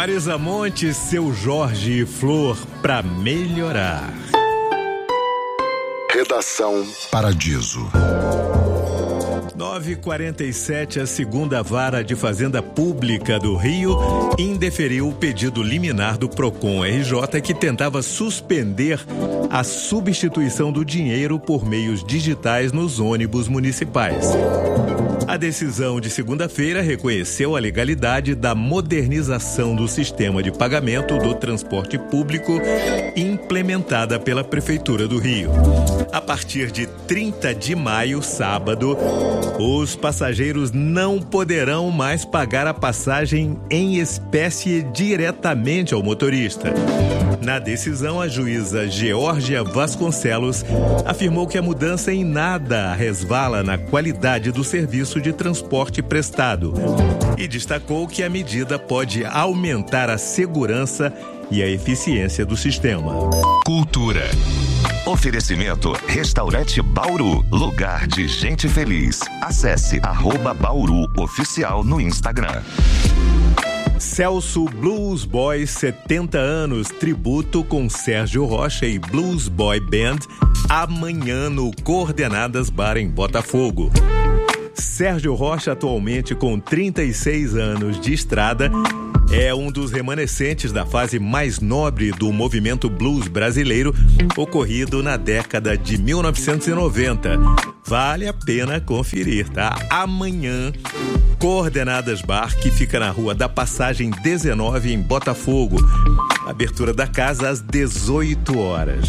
Marisa Monte, Seu Jorge e Flor, pra melhorar. Redação Paradiso. 9h47, a segunda vara de Fazenda Pública do Rio indeferiu o pedido liminar do Procon RJ que tentava suspender a substituição do dinheiro por meios digitais nos ônibus municipais. A decisão de segunda-feira reconheceu a legalidade da modernização do sistema de pagamento do transporte público implementada pela Prefeitura do Rio. A partir de 30 de maio, sábado, os passageiros não poderão mais pagar a passagem em espécie diretamente ao motorista. Na decisão, a juíza Geórgia Vasconcelos afirmou que a mudança em nada resvala na qualidade do serviço de transporte prestado e destacou que a medida pode aumentar a segurança e a eficiência do sistema. Cultura. Oferecimento Restaurante Bauru, lugar de gente feliz. Acesse @Bauru Oficial no Instagram. Celso Blues Boy 70 anos, tributo com Sérgio Rocha e Blues Boy Band, amanhã no Coordenadas Bar em Botafogo. Sérgio Rocha, atualmente com 36 anos de estrada, é um dos remanescentes da fase mais nobre do movimento blues brasileiro, ocorrido na década de 1990. Vale a pena conferir, tá? Amanhã, Coordenadas Bar, que fica na Rua da Passagem 19, em Botafogo. Abertura da casa às 18 horas.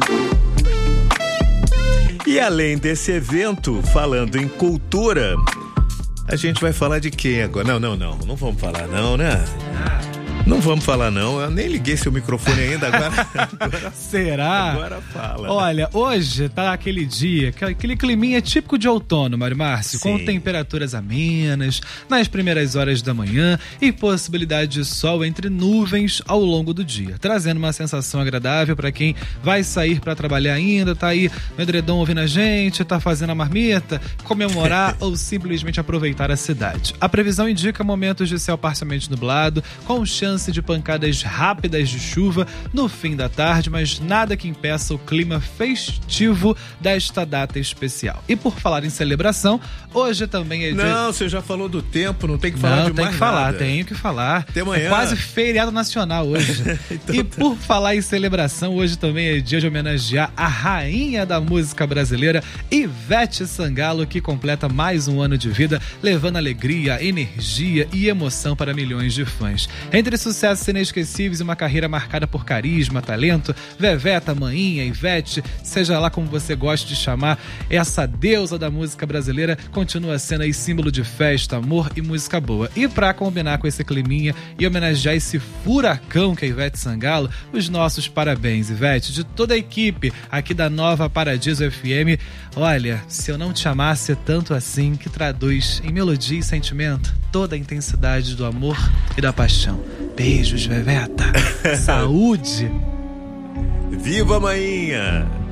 E além desse evento, falando em cultura, a gente vai falar de quem agora? Não vamos falar não, né? Não vamos falar não, eu nem liguei seu microfone ainda, agora Será? Agora fala. Olha, hoje tá aquele dia, aquele climinha típico de outono, Mário Márcio, com temperaturas amenas, nas primeiras horas da manhã e possibilidade de sol entre nuvens ao longo do dia, trazendo uma sensação agradável para quem vai sair para trabalhar ainda, tá aí no edredom ouvindo a gente, tá fazendo a marmita, comemorar ou simplesmente aproveitar a cidade. A previsão indica momentos de céu parcialmente nublado, com chance de pancadas rápidas de chuva no fim da tarde, mas nada que impeça o clima festivo desta data especial. E por falar em celebração, hoje também é dia... Não, você já falou do tempo, não tem que falar de mais nada. Não, tem que falar, tenho que falar. Até amanhã. É quase feriado nacional hoje. Então, e por falar em celebração, hoje também é dia de homenagear a rainha da música brasileira, Ivete Sangalo, que completa mais um ano de vida, levando alegria, energia e emoção para milhões de fãs. Entre sucessos inesquecíveis e uma carreira marcada por carisma, talento, Veveta, Maninha, Ivete, seja lá como você gosta de chamar, essa deusa da música brasileira continua sendo aí símbolo de festa, amor e música boa. E pra combinar com esse climinha e homenagear esse furacão que é Ivete Sangalo, os nossos parabéns, Ivete, de toda a equipe aqui da Nova Paradiso FM. Olha, se eu não te amasse tanto assim, que traduz em melodia e sentimento toda a intensidade do amor e da paixão. Beijos, Veveta. Saúde. Viva a Maninha!